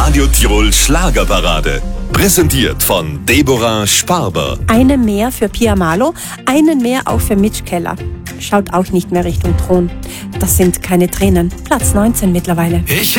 Radio Tirol Schlagerparade. Präsentiert von Deborah Sparber. Einen mehr für Pia Malo, einen mehr auch für Mitch Keller. Schaut auch nicht mehr Richtung Thron. Das sind keine Tränen. Platz 19 mittlerweile. Ich